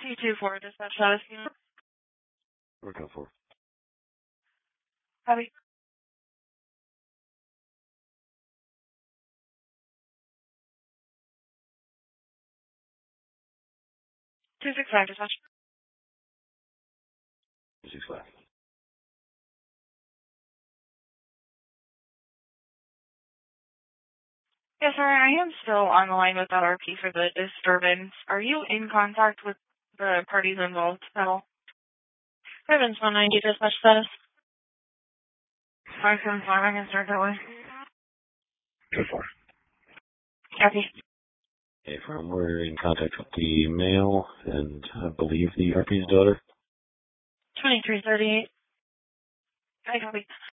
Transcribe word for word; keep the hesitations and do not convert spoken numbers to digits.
T two four, dispatch status. Work out for. Copy. two six five, dispatch. two six five. Yes, sir, I am still on the line with L R P for the disturbance. Are you in contact with the parties involved at all? Disturbance one ninety, dispatch status. five seven five, I can start that way. Good for. Copy. Okay, firm, we're in contact with the male and I believe the R P's daughter. twenty-three thirty-eight. I copy.